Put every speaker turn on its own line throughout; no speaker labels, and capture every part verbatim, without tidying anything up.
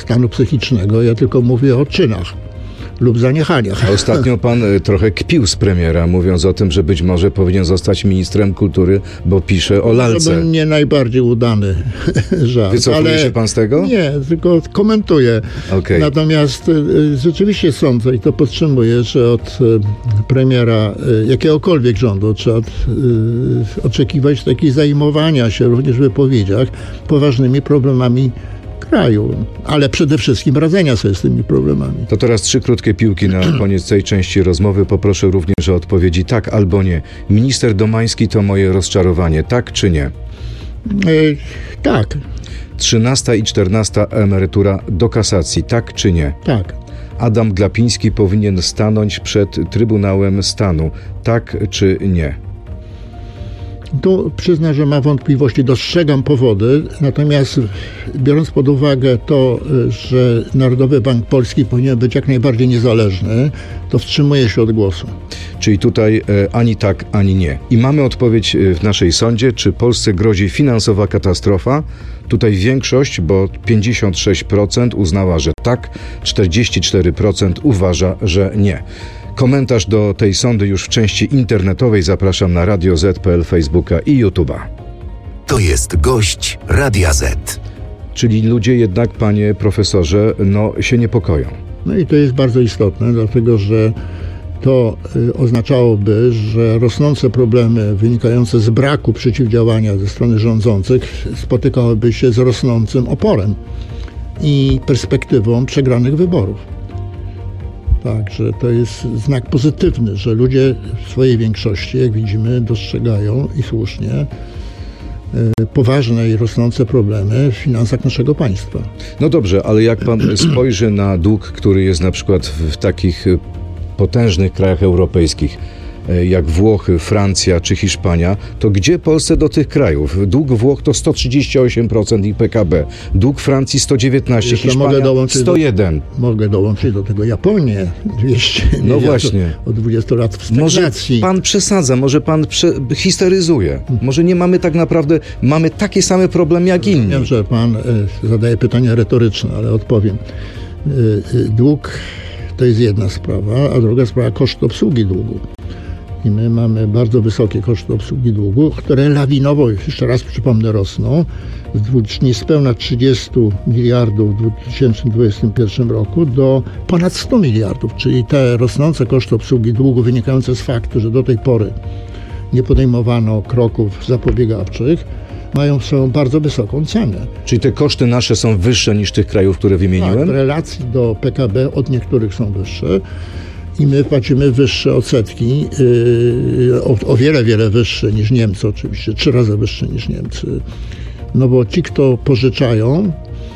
stanu psychicznego, ja tylko mówię o czynach lub zaniechaniach.
A ostatnio pan trochę kpił z premiera, mówiąc o tym, że być może powinien zostać ministrem kultury, bo pisze o lalce.
To nie najbardziej udany żart.
Wycofuje
ale
się pan z tego?
Nie, tylko komentuję.
Okay.
Natomiast y, rzeczywiście sądzę i to podtrzymuję, że od y, premiera y, jakiegokolwiek rządu trzeba od, y, oczekiwać takiego zajmowania się również w wypowiedziach poważnymi problemami kraju, ale przede wszystkim radzenia sobie z tymi problemami.
To teraz trzy krótkie piłki na koniec tej części rozmowy. Poproszę również o odpowiedzi tak albo nie. Minister Domański to moje rozczarowanie, tak czy nie?
E, tak.
Trzynasta i czternasta emerytura do kasacji, tak czy nie?
Tak.
Adam Glapiński powinien stanąć przed Trybunałem Stanu, tak czy nie?
Tu przyznam, że mam wątpliwości, dostrzegam powody, natomiast biorąc pod uwagę to, że Narodowy Bank Polski powinien być jak najbardziej niezależny, to wstrzymuję się od głosu.
Czyli tutaj e, ani tak, ani nie. I mamy odpowiedź w naszej sądzie, czy Polsce grozi finansowa katastrofa. Tutaj większość, bo pięćdziesiąt sześć procent uznała, że tak, czterdzieści cztery procent uważa, że nie. Komentarz do tej sądy już w części internetowej zapraszam na Radio Z kropka pe el, Facebooka i YouTube'a.
To jest gość Radia Z.
Czyli ludzie jednak, panie profesorze, no się niepokoją.
No i to jest bardzo istotne, dlatego że to oznaczałoby, że rosnące problemy wynikające z braku przeciwdziałania ze strony rządzących spotykałyby się z rosnącym oporem i perspektywą przegranych wyborów. Także to jest znak pozytywny, że ludzie w swojej większości, jak widzimy, dostrzegają i słusznie poważne i rosnące problemy w finansach naszego państwa.
No dobrze, ale jak pan spojrzy na dług, który jest na przykład w takich potężnych krajach europejskich, jak Włochy, Francja czy Hiszpania, to gdzie Polsce do tych krajów? Dług Włoch to sto trzydzieści osiem procent I P K B, dług Francji sto dziewiętnaście, Hiszpania sto jeden.
Do, mogę dołączyć do tego Japonię, dwieście
No właśnie.
Od dwudziestu lat w stagnacji.
Może pan przesadza, może pan prze, histeryzuje. Może nie mamy tak naprawdę, mamy takie same problemy jak inni.
Wiem, że pan y, zadaje pytania retoryczne, ale odpowiem. Y, y, dług to jest jedna sprawa, a druga sprawa koszt obsługi długu. I my mamy bardzo wysokie koszty obsługi długu, które lawinowo, jeszcze raz przypomnę, rosną. Z niespełna trzydzieści miliardów w dwa tysiące dwudziestym pierwszym roku do ponad stu miliardów, czyli te rosnące koszty obsługi długu wynikające z faktu, że do tej pory nie podejmowano kroków zapobiegawczych, mają swoją bardzo wysoką cenę.
Czyli te koszty nasze są wyższe niż tych krajów, które wymieniłem?
Tak, w relacji do P K B od niektórych są wyższe. I my płacimy wyższe odsetki, yy, o, o wiele, wiele wyższe niż Niemcy oczywiście, trzy razy wyższe niż Niemcy. No bo ci, kto pożyczają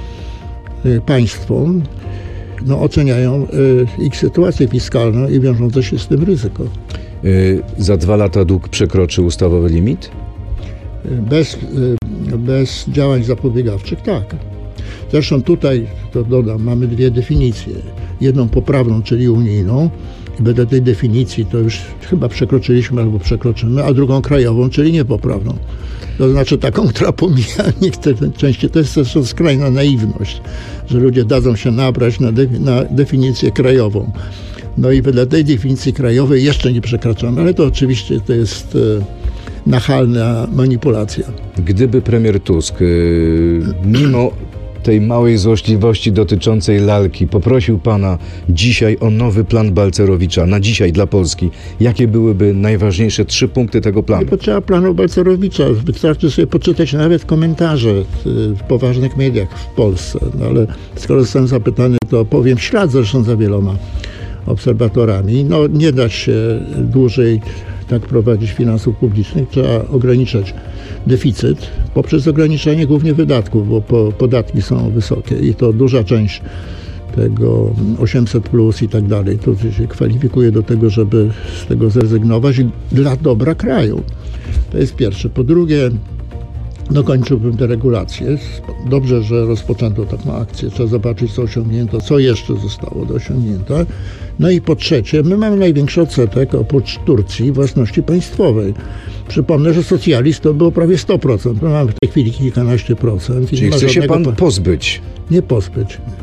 yy, państwom, no oceniają yy, ich sytuację fiskalną i wiążące się z tym ryzyko.
Yy, za dwa lata dług przekroczy ustawowy limit?
Yy, bez, yy, bez działań zapobiegawczych tak. Zresztą tutaj, to dodam, mamy dwie definicje. Jedną poprawną, czyli unijną i wedle tej definicji to już chyba przekroczyliśmy albo przekroczymy, a drugą krajową, czyli niepoprawną. To znaczy taką, która pomija niektóre części. To jest zresztą skrajna naiwność, że ludzie dadzą się nabrać na, de, na definicję krajową. No i wedle tej definicji krajowej jeszcze nie przekraczamy, ale to oczywiście to jest e, nachalna manipulacja.
Gdyby premier Tusk, e, mimo tej małej złośliwości dotyczącej lalki, poprosił pana dzisiaj o nowy plan Balcerowicza, na dzisiaj dla Polski, jakie byłyby najważniejsze trzy punkty tego planu?
Nie potrzeba planu Balcerowicza, wystarczy sobie poczytać nawet komentarze w poważnych mediach w Polsce, no ale skoro zostałem zapytany, to powiem w ślad zresztą za wieloma obserwatorami. No nie da się dłużej tak prowadzić finansów publicznych, trzeba ograniczać deficyt poprzez ograniczenie głównie wydatków, bo po, podatki są wysokie i to duża część tego osiemset plus i tak dalej, to się kwalifikuje do tego, żeby z tego zrezygnować dla dobra kraju. To jest pierwsze. Po drugie, dokończyłbym te regulacje. Dobrze, że rozpoczęto taką akcję. Trzeba zobaczyć, co osiągnięto, co jeszcze zostało do osiągnięcia. No i po trzecie, my mamy największy odsetek oprócz Turcji własności państwowej. Przypomnę, że socjalizm to było prawie sto procent. My mamy w tej chwili kilkanaście procent.
Czyli chce się pan pozbyć?
Nie pozbyć.